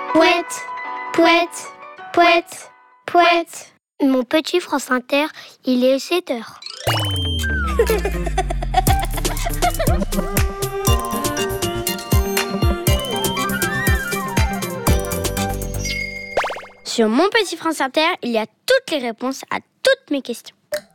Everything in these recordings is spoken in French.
Pouette, pouette, pouette, pouette. Mon petit France Inter, il est 7h. Sur mon petit France Inter, il y a toutes les réponses à toutes mes questions.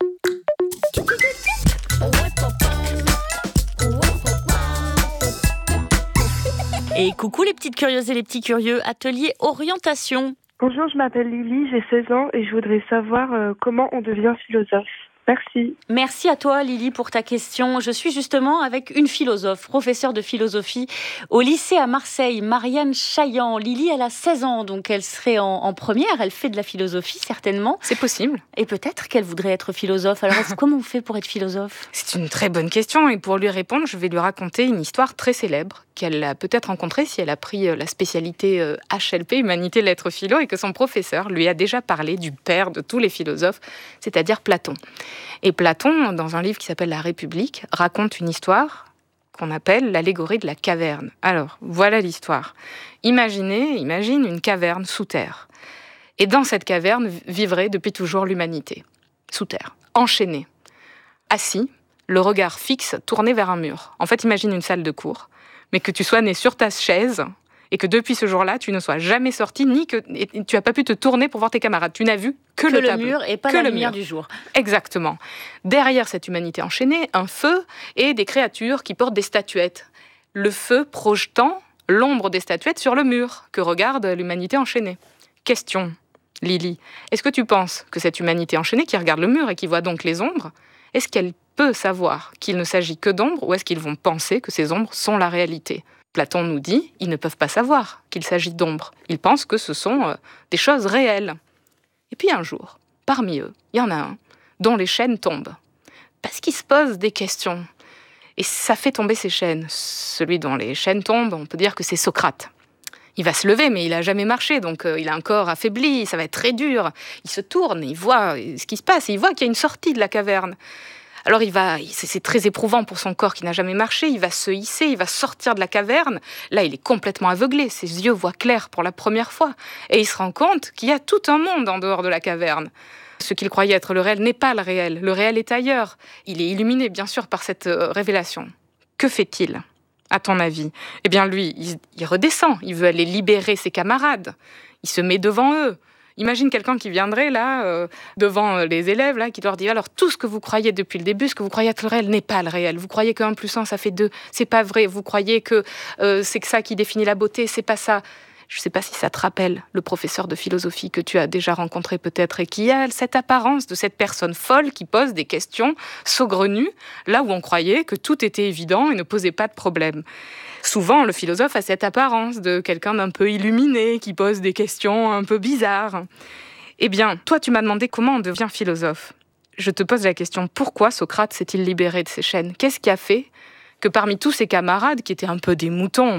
Et coucou les petites curieuses et les petits curieux, atelier orientation. Bonjour, je m'appelle Lily, j'ai 16 ans et je voudrais savoir comment on devient philosophe. Merci. Merci à toi Lily pour ta question. Je suis justement avec une philosophe, professeure de philosophie au lycée à Marseille, Marianne Chaillan. Lily, elle a 16 ans, donc elle serait en première, elle fait de la philosophie certainement. C'est possible. Et peut-être qu'elle voudrait être philosophe. Alors comment on fait pour être philosophe ? C'est une très bonne question et pour lui répondre, je vais lui raconter une histoire très célèbre qu'elle a peut-être rencontrée si elle a pris la spécialité HLP, Humanité, Lettres, Philo, et que son professeur lui a déjà parlé du père de tous les philosophes, c'est-à-dire Platon. Et Platon, dans un livre qui s'appelle La République, raconte une histoire qu'on appelle l'allégorie de la caverne. Alors, voilà l'histoire. Imagine une caverne sous terre. Et dans cette caverne vivrait depuis toujours l'humanité, sous terre, enchaînée, assis, le regard fixe, tourné vers un mur. En fait, imagine une salle de cours, mais que tu sois né sur ta chaise et que depuis ce jour-là, tu ne sois jamais sorti, et tu n'as pas pu te tourner pour voir tes camarades. Tu n'as vu que le tableau. mur et pas la lumière du jour. Exactement. Derrière cette humanité enchaînée, un feu et des créatures qui portent des statuettes. Le feu projetant l'ombre des statuettes sur le mur que regarde l'humanité enchaînée. Question, Lily, est-ce que tu penses que cette humanité enchaînée qui regarde le mur et qui voit donc les ombres, est-ce qu'elle peut savoir qu'il ne s'agit que d'ombres ou est-ce qu'ils vont penser que ces ombres sont la réalité ? Platon nous dit, ils ne peuvent pas savoir qu'il s'agit d'ombres. Ils pensent que ce sont des choses réelles. Et puis un jour, parmi eux, il y en a un dont les chaînes tombent. Parce qu'il se pose des questions. Et ça fait tomber ses chaînes. Celui dont les chaînes tombent, on peut dire que c'est Socrate. Il va se lever, mais il n'a jamais marché, donc il a un corps affaibli, ça va être très dur. Il se tourne, il voit ce qui se passe, et il voit qu'il y a une sortie de la caverne. Alors c'est très éprouvant pour son corps qui n'a jamais marché, il va se hisser, il va sortir de la caverne. Là, il est complètement aveuglé, ses yeux voient clair pour la première fois. Et il se rend compte qu'il y a tout un monde en dehors de la caverne. Ce qu'il croyait être le réel est ailleurs. Il est illuminé, bien sûr, par cette révélation. Que fait-il, à ton avis ? Eh bien, lui, il redescend, il veut aller libérer ses camarades. Il se met devant eux. Imagine quelqu'un qui viendrait là, devant les élèves, là, qui leur dit « Alors, tout ce que vous croyez depuis le début, ce que vous croyez être le réel n'est pas le réel. Vous croyez que 1 + 1, ça fait 2. C'est pas vrai. Vous croyez que c'est que ça qui définit la beauté. C'est pas ça. » Je ne sais pas si ça te rappelle le professeur de philosophie que tu as déjà rencontré peut-être et qui a cette apparence de cette personne folle qui pose des questions saugrenues, là où on croyait que tout était évident et ne posait pas de problème. Souvent, le philosophe a cette apparence de quelqu'un d'un peu illuminé, qui pose des questions un peu bizarres. Eh bien, toi, tu m'as demandé comment on devient philosophe. Je te pose la question, pourquoi Socrate s'est-il libéré de ses chaînes ? Qu'est-ce qui a fait que parmi tous ses camarades, qui étaient un peu des moutons,